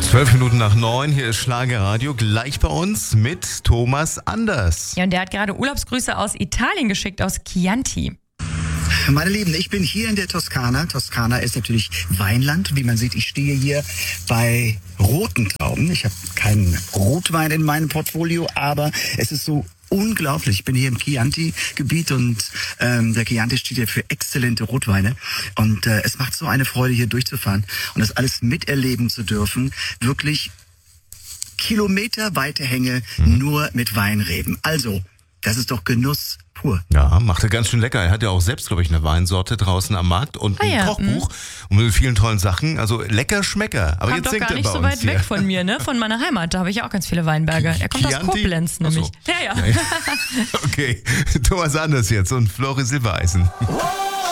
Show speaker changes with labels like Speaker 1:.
Speaker 1: 8:12 hier ist Schlagerradio, gleich bei uns mit Thomas Anders.
Speaker 2: Ja, und der hat gerade Urlaubsgrüße aus Italien geschickt, aus Chianti.
Speaker 3: Meine Lieben, ich bin hier in der Toskana. Toskana ist natürlich Weinland. Wie man sieht, ich stehe hier bei roten Trauben. Ich habe keinen Rotwein in meinem Portfolio, aber es ist so unglaublich. Ich bin hier im Chianti-Gebiet und der Chianti steht ja für exzellente Rotweine. Und es macht so eine Freude, hier durchzufahren und das alles miterleben zu dürfen. Wirklich kilometerweite Hänge nur mit Weinreben. Also, das ist doch Genuss pur.
Speaker 1: Ja, macht er ganz schön lecker. Er hat ja auch selbst, glaube ich, eine Weinsorte draußen am Markt und ein Kochbuch und mit vielen tollen Sachen. Also lecker Schmecker. Aber
Speaker 2: Kommt
Speaker 1: jetzt
Speaker 2: doch
Speaker 1: singt
Speaker 2: gar
Speaker 1: er
Speaker 2: nicht
Speaker 1: bei
Speaker 2: so
Speaker 1: uns
Speaker 2: weit weg von mir, ne? Von meiner Heimat. Da habe ich ja auch ganz viele Weinberge. Er kommt aus Koblenz nämlich.
Speaker 1: So. Ja. Okay, Thomas Anders jetzt und Flori Silbereisen.